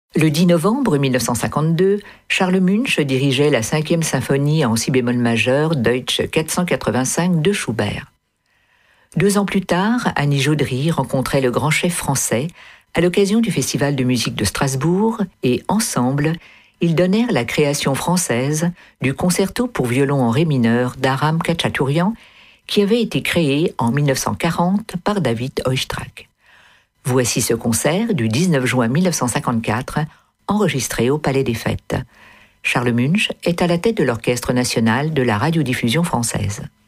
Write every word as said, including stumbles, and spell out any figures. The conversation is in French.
Le dix novembre mille neuf cent cinquante-deux, Charles Munch dirigeait la cinquième symphonie en si bémol majeur Deutsch quatre cent quatre-vingt-cinq de Schubert. Deux ans plus tard, Annie Jaudry rencontrait le grand chef français à l'occasion du Festival de musique de Strasbourg et, ensemble, ils donnèrent la création française du concerto pour violon en ré mineur d'Aram Khachaturian qui avait été créé en mille neuf cent quarante par David Oistrakh. Voici ce concert du dix-neuf juin mille neuf cent cinquante-quatre, enregistré au Palais des Fêtes. Charles Munch est à la tête de l'Orchestre national de la radiodiffusion française.